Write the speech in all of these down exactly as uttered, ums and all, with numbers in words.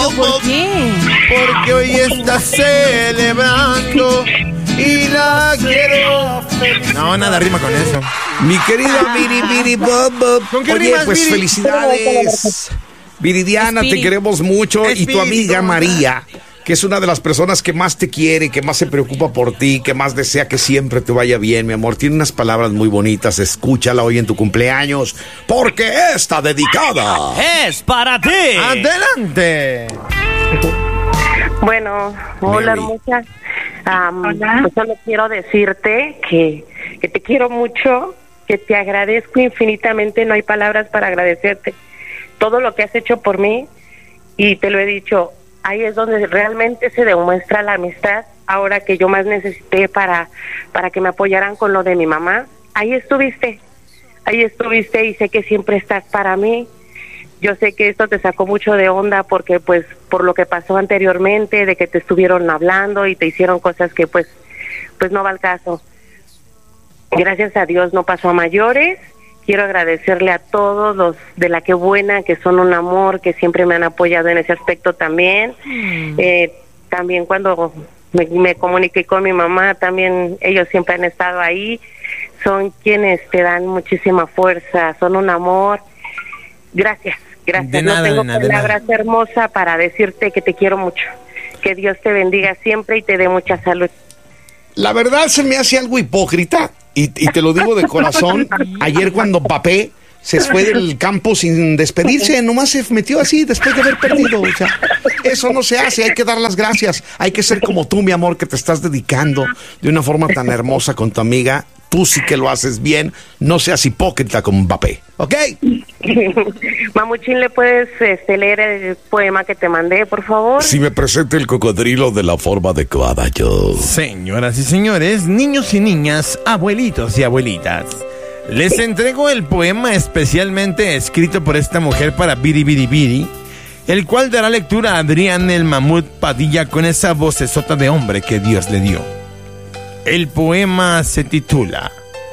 ¿Pero por qué? Porque hoy está celebrando y la quiero. No, nada rima con eso. Mi querida Viri, Viri, Bob, Bob. ¿Con qué Oye, rimas, pues Viri? felicidades. Viridiana, te Espíritu. queremos mucho. Y tu Espíritu. amiga María, que es una de las personas que más te quiere, que más se preocupa por ti, que más desea que siempre te vaya bien, mi amor. Tiene unas palabras muy bonitas. Escúchala hoy en tu cumpleaños, porque está dedicada. ¡Es para ti! ¡Adelante! Bueno, hola Mary. hermosa. Am, pues solo quiero decirte que, que te quiero mucho, que te agradezco infinitamente, no hay palabras para agradecerte todo lo que has hecho por mí, y te lo he dicho, ahí es donde realmente se demuestra la amistad. Ahora que yo más necesité para, para que me apoyaran con lo de mi mamá, ahí estuviste, ahí estuviste y sé que siempre estás para mí. Yo sé que esto te sacó mucho de onda porque pues por lo que pasó anteriormente, de que te estuvieron hablando y te hicieron cosas que pues pues no va al caso. Gracias a Dios no pasó a mayores. Quiero agradecerle a todos los de La Que Buena, que son un amor, que siempre me han apoyado en ese aspecto también. Mm. Eh, también cuando me, me comuniqué con mi mamá, también ellos siempre han estado ahí. Son quienes te dan muchísima fuerza, son un amor. Gracias, gracias. De no nada, tengo de nada, de palabras nada. hermosas para decirte que te quiero mucho. Que Dios te bendiga siempre y te dé mucha salud. La verdad se me hace algo hipócrita, y, y te lo digo de corazón. Ayer cuando Papé se fue del campo sin despedirse, nomás se metió así después de haber perdido. O sea, eso no se hace, hay que dar las gracias. Hay que ser como tú, mi amor, que te estás dedicando de una forma tan hermosa con tu amiga. Tú sí que lo haces bien, no seas hipócrita como Mbappé, ¿ok? Mamuchín, ¿le puedes este, leer el poema que te mandé, por favor? Si me presenta el cocodrilo de la forma adecuada, yo. Señoras y señores, niños y niñas, abuelitos y abuelitas, les entrego el poema especialmente escrito por esta mujer para Viri Viri Viri, el cual dará lectura a Adrián el Mamut Padilla con esa vocesota de hombre que Dios le dio. El poema se titula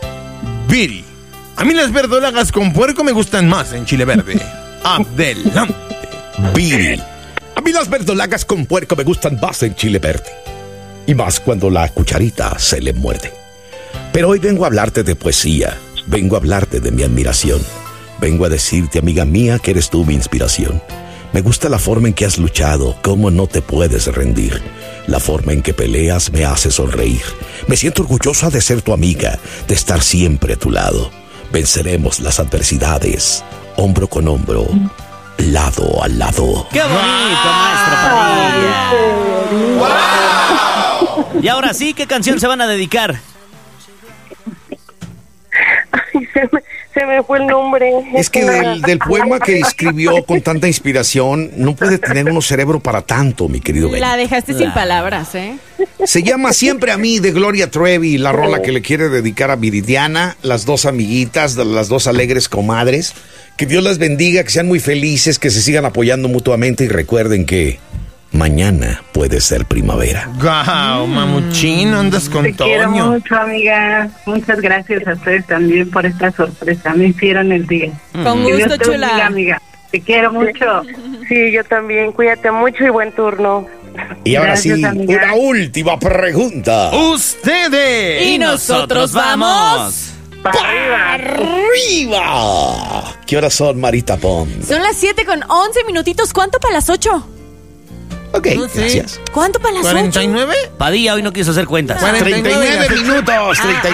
Viri. A mí las verdolagas con puerco me gustan más en chile verde. Adelante. Viri. A mí las verdolagas con puerco me gustan más en chile verde. Y más cuando la cucharita se le muerde. Pero hoy vengo a hablarte de poesía. Vengo a hablarte de mi admiración. Vengo a decirte, amiga mía, que eres tú mi inspiración. Me gusta la forma en que has luchado, cómo no te puedes rendir. La forma en que peleas me hace sonreír. Me siento orgullosa de ser tu amiga, de estar siempre a tu lado. Venceremos las adversidades, hombro con hombro, lado a lado. ¡Qué bonito, maestro Padilla! ¡Wow! Y ahora sí, ¿qué canción se van a dedicar? Ay, se me, se me fue el nombre. Es que del, del poema que escribió con tanta inspiración, no puede tener uno cerebro para tanto, mi querido Ben. La dejaste La- sin palabras, ¿eh? Se llama Siempre a mí, de Gloria Trevi, la rola que le quiere dedicar a Viridiana, las dos amiguitas, las dos alegres comadres. Que Dios las bendiga, que sean muy felices, que se sigan apoyando mutuamente y recuerden que mañana puede ser primavera. Guau, mamuchín, andas con Te quiero Toño. mucho, amiga. Muchas gracias a ustedes también por esta sorpresa. Me hicieron el día. Con Que Dios gusto, te bendiga, chula. amiga. Te quiero mucho. Sí, yo también. Cuídate mucho y buen turno. Y ahora Gracias, sí, amiga. una última pregunta. Ustedes. Y nosotros vamos Para arriba. ¡Arriba! ¿Qué horas son, Marita Pons? Son las siete con once minutitos. ¿Cuánto para las ocho? Ok, No sé. gracias. ¿Cuánto para las ¿cuarenta y ocho? nueve? Padilla hoy no quiso hacer cuentas. cuarenta y nueve. treinta y nueve minutos. treinta y